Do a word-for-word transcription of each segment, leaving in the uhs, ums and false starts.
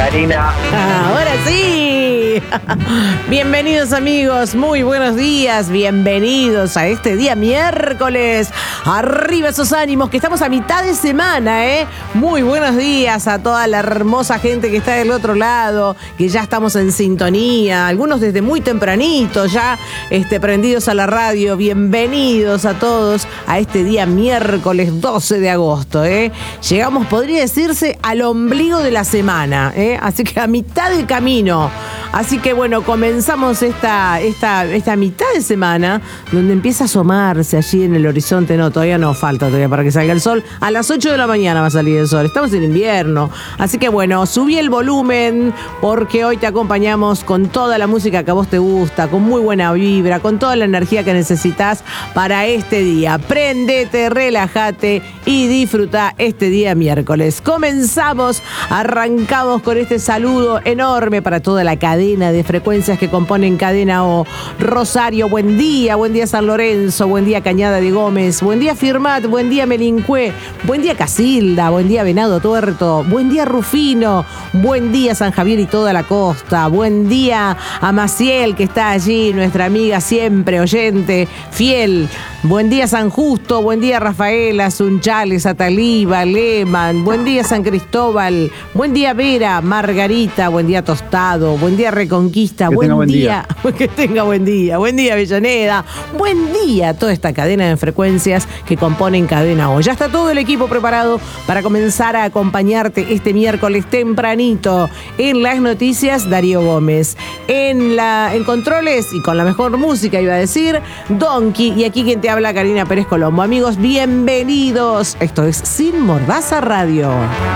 Karina. Ahora sí. Bienvenidos amigos, muy buenos días, bienvenidos a este día miércoles. Arriba esos ánimos, que estamos a mitad de semana, ¿eh? Muy buenos días a toda la hermosa gente que está del otro lado, que ya estamos en sintonía, algunos desde muy tempranito, ya este, prendidos a la radio. Bienvenidos a todos a este día miércoles doce de agosto, ¿eh? Llegamos, podría decirse, al ombligo de la semana, ¿eh? Así que a mitad del camino. Así que bueno, comenzamos esta, esta, esta mitad de semana donde empieza a asomarse allí en el horizonte. No, todavía no, falta todavía para que salga el sol. A las ocho de la mañana va a salir el sol. Estamos en invierno. Así que bueno, subí el volumen porque hoy te acompañamos con toda la música que a vos te gusta, con muy buena vibra, con toda la energía que necesitas para este día. Préndete, relájate y disfruta este día miércoles. Comenzamos, arrancamos con este saludo enorme para toda la cadena de frecuencias que componen Cadena O. Rosario, buen día, buen día San Lorenzo, buen día Cañada de Gómez, buen día Firmat, buen día Melincué, buen día Casilda, buen día Venado Tuerto, buen día Rufino, buen día San Javier y toda la costa, buen día a Maciel que está allí, nuestra amiga siempre, oyente, fiel. Buen día San Justo, buen día Rafaela, Sunchales, Ataliba, Leman, buen día San Cristóbal, buen día Vera, Margarita, buen día Tostado, buen día Reconquista, buen, buen día, día. Que tenga buen día, buen día Avellaneda, buen día toda esta cadena de frecuencias que componen Cadena O. Ya está todo el equipo preparado para comenzar a acompañarte este miércoles tempranito. En las noticias, Darío Gómez. En, la, en controles y con la mejor música, iba a decir, Donkey. Y aquí quien te habla, Karina Pérez Colombo. Amigos, bienvenidos. Esto es Sin Mordaza Radio.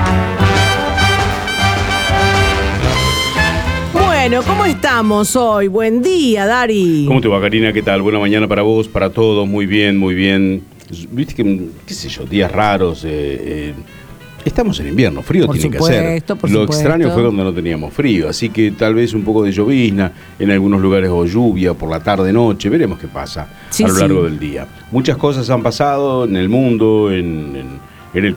Bueno, ¿cómo estamos hoy? Buen día, Dari. ¿Cómo te va, Karina? ¿Qué tal? Buena mañana para vos, para todos. Muy bien, muy bien. Viste que, qué sé yo, días raros. Eh, eh, estamos en invierno, frío por tiene supuesto, que hacer. Por Lo supuesto. extraño fue cuando no teníamos frío, así que tal vez un poco de llovizna, en algunos lugares o lluvia por la tarde-noche. Veremos qué pasa sí, a lo largo sí. del día. Muchas cosas han pasado en el mundo, en... en en el